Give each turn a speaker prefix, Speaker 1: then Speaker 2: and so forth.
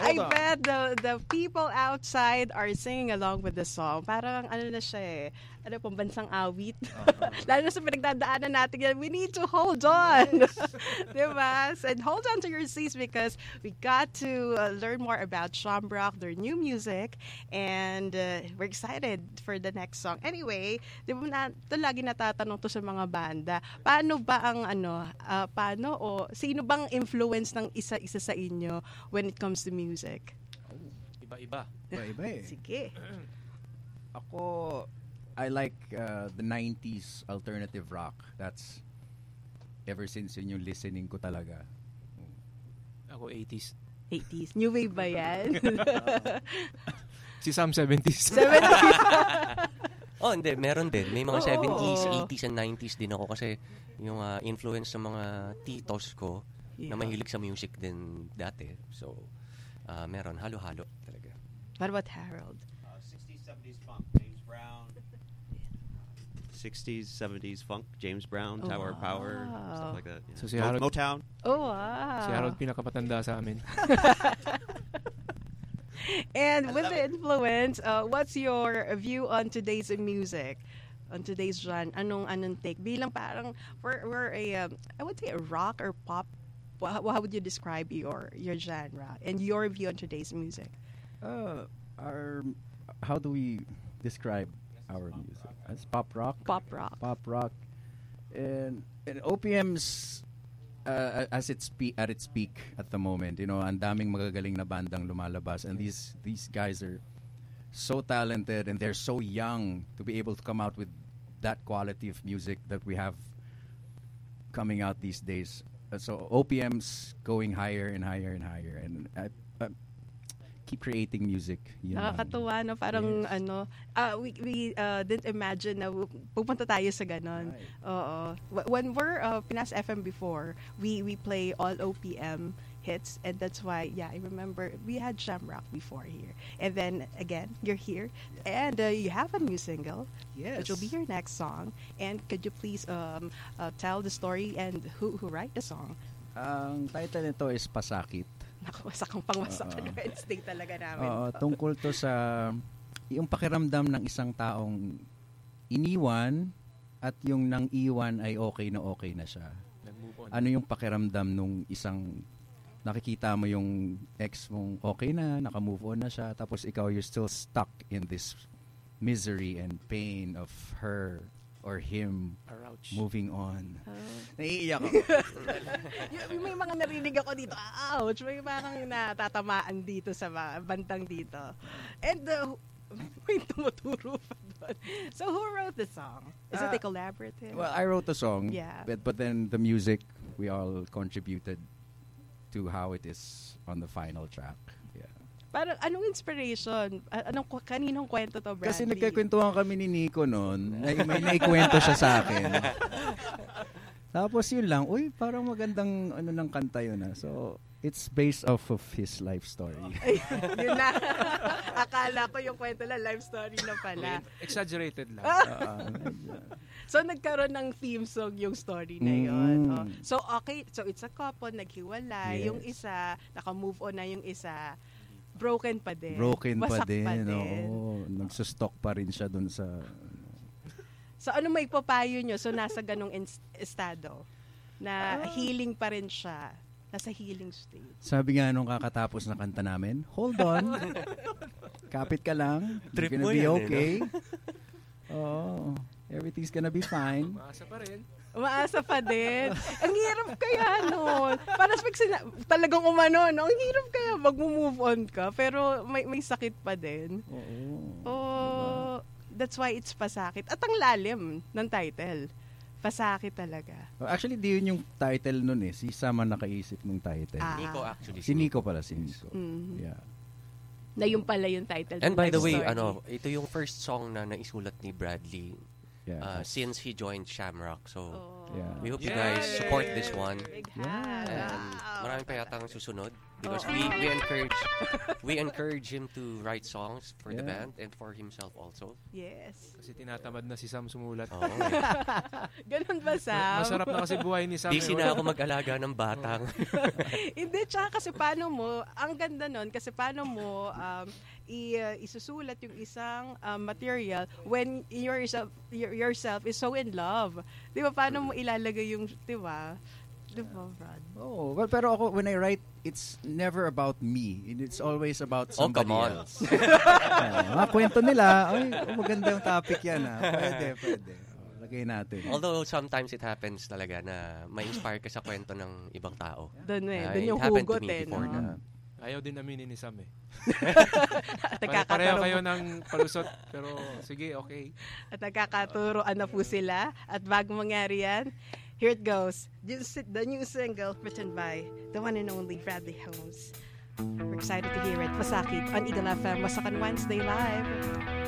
Speaker 1: I bet the people outside are singing along with the song. Parang ano na siya pambansang awit. Lalo na sa pinagdadaanan natin yan, we need to hold on. Diba? And hold on to your seats because we got to learn more about Shamrock, their new music, and we're excited for the next song. Anyway, di ba ito lagi natatanong to sa mga banda, paano ba ang sino bang influence ng isa-isa sa inyo when it comes to music?
Speaker 2: Iba-iba.
Speaker 3: Iba-iba eh.
Speaker 1: Sige.
Speaker 3: Ako, I like the 90s alternative rock. That's ever since yun yung listening ko talaga.
Speaker 2: Ako 80s.
Speaker 1: 80s. New wave ba yan?
Speaker 2: Si Sam 70s.
Speaker 1: 70s.
Speaker 4: Hindi. Meron din. May mga 70s, 80s, and 90s din ako kasi yung influence ng mga titos ko na mahilig sa music din dati. So, meron. Halo-halo talaga.
Speaker 1: What about Harold?
Speaker 5: 60s, 70s funk, James Brown. 60s, 70s funk, James Brown, Tower of Power, stuff like that. Yeah.
Speaker 2: So si Harold,
Speaker 5: Motown.
Speaker 1: Oh, wow.
Speaker 2: Si Harold pinakapatanda sa amin.
Speaker 1: And with the influence, what's your view on today's music? On today's genre? Anong take? Bilang parang we're a I would say a rock or pop. How would you describe your genre and your view on today's music?
Speaker 3: How do we describe our music? As pop rock?
Speaker 1: Pop rock.
Speaker 3: Pop rock. And OPM's at its peak at the moment, ang daming magagaling na bandang lumalabas, and these guys are so talented and they're so young to be able to come out with that quality of music that we have coming out these days. So OPM's going higher and higher and higher, and I keep creating music.
Speaker 1: Nakakatuwa, no? Parang
Speaker 3: yes.
Speaker 1: We didn't imagine na pupunta tayo sa ganon.
Speaker 3: Right.
Speaker 1: Oo. When we're Pinas FM before, we play all OPM hits, and that's why, I remember we had Shamrock before here. And then, again, you're here, and you have a new single,
Speaker 3: Yes.
Speaker 1: which will be your next song. And could you please tell the story and who write the song?
Speaker 3: Ang title nito is Pasakit.
Speaker 1: Naku, masakang pangwasak na Wednesday talaga namin.
Speaker 3: Tungkol to sa yung pakiramdam ng isang taong iniwan at yung nang iwan ay okay na siya.
Speaker 2: Nag-move on.
Speaker 3: Ano yung pakiramdam nung isang nakikita mo yung ex mong okay na, naka-move on na siya, tapos ikaw you're still stuck in this misery and pain of her or him
Speaker 2: Ouch.
Speaker 3: moving on. Naiiyak ako.
Speaker 1: May mga narinig ako dito. Ouch! May parang natatamaan dito sa bantang dito. And may tumuturo pa doon. So who wrote the song? Is it a collaborative?
Speaker 3: Well, I wrote the song,
Speaker 1: Yeah.
Speaker 3: but then the music, we all contributed to how it is on the final track. Yeah.
Speaker 1: Parang anong inspiration? Kaninong kwento to, Bradley?
Speaker 3: Kasi nagkakwentuhan kami ni Nico noon. May naikwento siya sa akin. Tapos yun lang, parang magandang ng kanta yun. So, it's based off of his life story.
Speaker 1: Yun na. Akala ko yung kwento lang, life story na pala.
Speaker 2: Exaggerated lang.
Speaker 1: So, nagkaroon ng theme song yung story na yun. Oh. So, okay. So, it's a couple, naghiwalay.
Speaker 3: Yes.
Speaker 1: Yung isa, naka-move on na yung isa. Broken pa din.
Speaker 3: Wasak
Speaker 1: pa din.
Speaker 3: Oo. Nagsustock pa rin siya dun sa...
Speaker 1: So, ano may papayo nyo? So, nasa ganong estado na healing pa rin siya. Nasa healing state.
Speaker 3: Sabi nga nung kakatapos na kanta namin, hold on. Kapit ka lang.
Speaker 4: Trip
Speaker 3: You're gonna
Speaker 4: mo
Speaker 3: be
Speaker 4: yan,
Speaker 3: okay. Oo. Everything's gonna be fine.
Speaker 2: Maasa pa rin.
Speaker 1: Umaasa pa din. Ang hirap kaya nun. Parang talagang umano, no? Ang hirap kaya mag-move on ka, pero may sakit pa din.
Speaker 3: Oo.
Speaker 1: That's why it's Pasakit. At ang lalim ng title. Pasakit talaga.
Speaker 3: Actually, di yun yung title nun eh. Si Sam ang nakaisip ng title.
Speaker 4: Nico actually.
Speaker 3: Si Nico pala, si Nico.
Speaker 1: Mm.
Speaker 3: Yeah.
Speaker 1: Na yung pala yung title.
Speaker 4: And
Speaker 1: ng
Speaker 4: by the way,
Speaker 1: story.
Speaker 4: ito yung first song na naisulat ni Bradley since he joined Shamrock. So,
Speaker 3: Yeah.
Speaker 4: we hope you guys support this one.
Speaker 1: Big hat.
Speaker 4: And
Speaker 1: Wow.
Speaker 4: Marami pa yata ang susunod because we encourage him to write songs for the
Speaker 3: Yeah.
Speaker 4: band and for himself also.
Speaker 1: Yes.
Speaker 2: Kasi tinatamad na si Sam sumulat.
Speaker 4: Oo.
Speaker 1: Ganun ba, Sam?
Speaker 2: Masarap na kasi buhay ni Sam.
Speaker 4: Busy na ako mag-alaga ng batang.
Speaker 1: Hindi, tsaka kasi paano mo, ang ganda nun, kasi paano mo isusulat yung isang material when yourself is so in love. Di ba, paano mo ilalagay yung, di ba? Di ba, Brad?
Speaker 3: Oh, well, pero ako, when I write, it's never about me. It's always about
Speaker 4: Oh,
Speaker 3: somebody
Speaker 4: come on.
Speaker 3: else. Mga kwento nila, ay, maganda yung topic yan. Pwede. Lagay natin.
Speaker 4: Although sometimes it happens talaga na ma-inspire ka sa kwento ng ibang tao.
Speaker 1: Doon
Speaker 4: Ah,
Speaker 1: doon
Speaker 4: it
Speaker 1: yung
Speaker 4: happened to
Speaker 1: hugot
Speaker 4: me before
Speaker 1: no?
Speaker 4: na
Speaker 2: Ayaw din aminin ni Sam eh. Pareho
Speaker 1: Nagkakaturo
Speaker 2: kayo ng palusot. Pero sige, okay.
Speaker 1: At nagkakaturoan na po sila. At bago mangyari yan, here it goes. The new single written by the one and only Bradley Holmes. We're excited to hear it. Masakit on Eagle FM. Masakan Wednesday Live.